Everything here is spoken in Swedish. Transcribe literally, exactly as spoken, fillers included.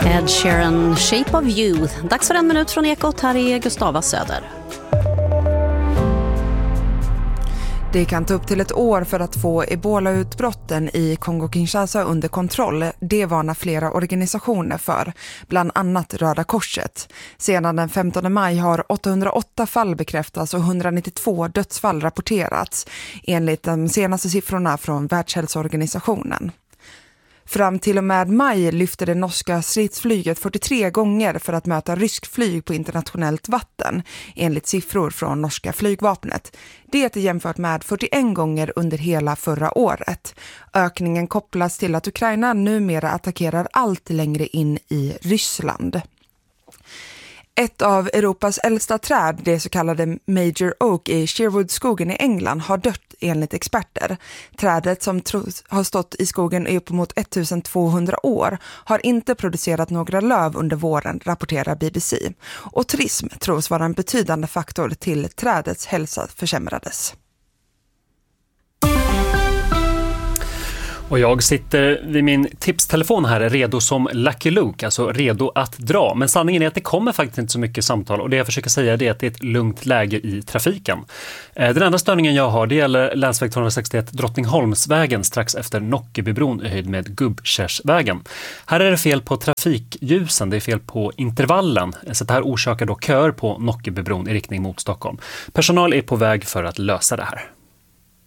Ed Sheeran, Shape of You. Dags för en minut från Ekot. Här är Gustava Söder. Det kan ta upp till ett år för att få Ebola-utbrotten i Kongo-Kinshasa under kontroll. Det varnar flera organisationer för, bland annat Röda Korset. Sedan den femtonde maj har åttahundraåtta fall bekräftats och hundranittiotvå dödsfall rapporterats, enligt de senaste siffrorna från Världshälsoorganisationen. Fram till och med maj lyfte det norska stridsflyget fyrtiotre gånger för att möta rysk flyg på internationellt vatten, enligt siffror från norska flygvapnet. Det är jämfört med fyrtioen gånger under hela förra året. Ökningen kopplas till att Ukraina numera attackerar allt längre in i Ryssland. Ett av Europas äldsta träd, det så kallade Major Oak i Sherwood-skogen i England, har dött enligt experter. Trädet, som tros har stått i skogen i uppemot ettusentvåhundra år, har inte producerat några löv under våren, rapporterar B B C. Och turism tros vara en betydande faktor till trädets hälsa försämrades. Och jag sitter vid min tipstelefon här redo som Lucky Luke, alltså redo att dra. Men sanningen är att det kommer faktiskt inte så mycket samtal, och det jag försöker säga är att det är ett lugnt läge i trafiken. Den enda störningen jag har, det gäller länsväg tvåhundrasextioett Drottningholmsvägen strax efter Nockebybron i höjd med Gubbkärsvägen. Här är det fel på trafikljusen, det är fel på intervallen, så det här orsakar då köer på Nockebybron i riktning mot Stockholm. Personal är på väg för att lösa det här.